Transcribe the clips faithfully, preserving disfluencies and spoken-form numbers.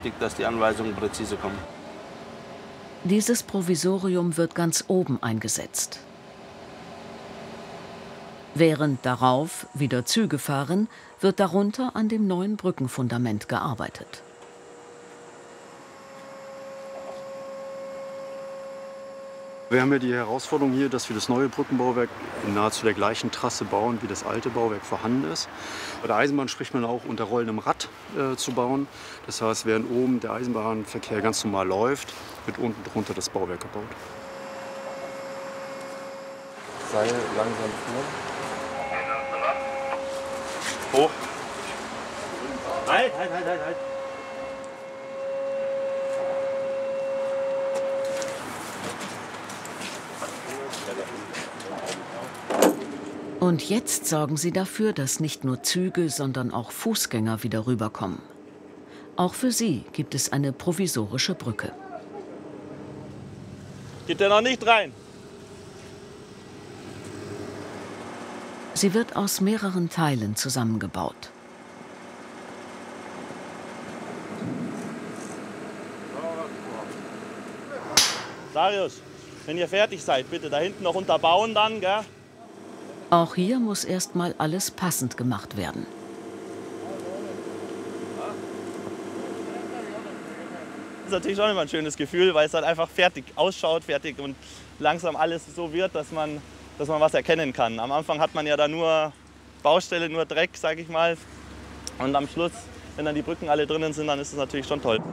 dass die Anweisungen präzise kommen. Dieses Provisorium wird ganz oben eingesetzt. Während darauf wieder Züge fahren, wird darunter an dem neuen Brückenfundament gearbeitet. Wir haben ja die Herausforderung hier, dass wir das neue Brückenbauwerk in nahezu der gleichen Trasse bauen, wie das alte Bauwerk vorhanden ist. Bei der Eisenbahn spricht man auch unter rollendem Rad äh, zu bauen. Das heißt, während oben der Eisenbahnverkehr ganz normal läuft, wird unten drunter das Bauwerk gebaut. Seil langsam führen. Hoch. Halt, halt, halt, halt, halt. Und jetzt sorgen sie dafür, dass nicht nur Züge, sondern auch Fußgänger wieder rüberkommen. Auch für sie gibt es eine provisorische Brücke. Geht der noch nicht rein? Sie wird aus mehreren Teilen zusammengebaut. Darius, wenn ihr fertig seid, bitte da hinten noch unterbauen dann, gell? Auch hier muss erst mal alles passend gemacht werden. Das ist natürlich schon immer ein schönes Gefühl, weil es halt einfach fertig ausschaut, fertig und langsam alles so wird, dass man, dass man was erkennen kann. Am Anfang hat man ja da nur Baustelle, nur Dreck, sag ich mal. Und am Schluss, wenn dann die Brücken alle drinnen sind, dann ist es natürlich schon toll.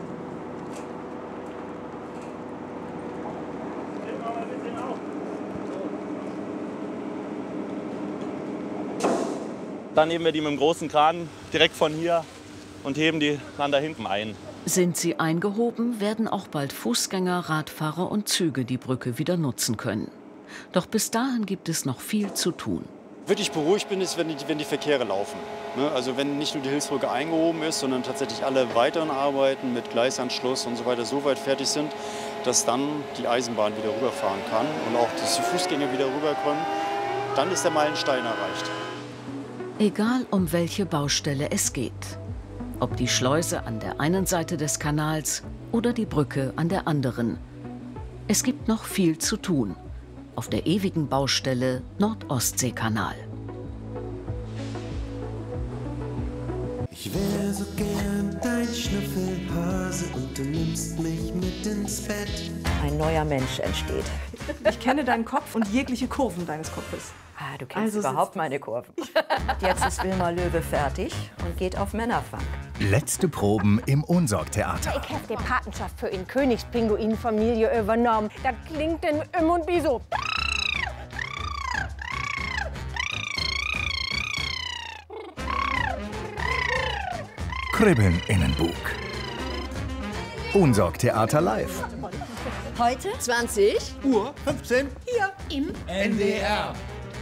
Dann nehmen wir die mit dem großen Kran direkt von hier und heben die dann da hinten ein. Sind sie eingehoben, werden auch bald Fußgänger, Radfahrer und Züge die Brücke wieder nutzen können. Doch bis dahin gibt es noch viel zu tun. Wirklich beruhigt bin ich, wenn die, wenn die Verkehre laufen. Also wenn nicht nur die Hilfsbrücke eingehoben ist, sondern tatsächlich alle weiteren Arbeiten mit Gleisanschluss und so weiter so weit fertig sind, dass dann die Eisenbahn wieder rüberfahren kann und auch dass die Fußgänger wieder rüberkommen. Dann ist der Meilenstein erreicht. Egal, um welche Baustelle es geht. Ob die Schleuse an der einen Seite des Kanals oder die Brücke an der anderen. Es gibt noch viel zu tun auf der ewigen Baustelle Nord-Ostsee-Kanal. Ich wär so gern dein Schnüffelhase und du nimmst mich mit ins Bett. Ein neuer Mensch entsteht. Ich kenne deinen Kopf und jegliche Kurven deines Kopfes. Ah, du kennst Also überhaupt meine Kurven. Jetzt ist Wilma Löwe fertig und geht auf Männerfunk. Letzte Proben im Unsorg-Theater. Ich habe die Patenschaft für in Königspinguin-Familie übernommen. Das klingt in Im und Bi so. Kribbeln in den Bug. Unsorg-Theater live. Heute zwanzig Uhr fünfzehn hier im N D R.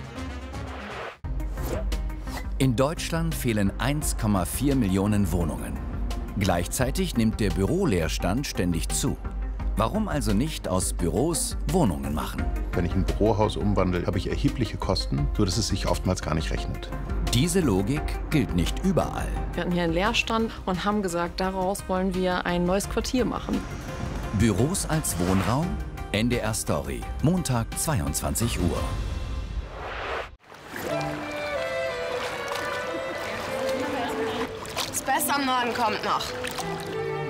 In Deutschland fehlen eins Komma vier Millionen Wohnungen. Gleichzeitig nimmt der Büroleerstand ständig zu. Warum also nicht aus Büros Wohnungen machen? Wenn ich ein Bürohaus umwandle, habe ich erhebliche Kosten, sodass es sich oftmals gar nicht rechnet. Diese Logik gilt nicht überall. Wir hatten hier einen Leerstand und haben gesagt, daraus wollen wir ein neues Quartier machen. Büros als Wohnraum? N D R Story, Montag zweiundzwanzig Uhr. Das Beste am Norden kommt noch.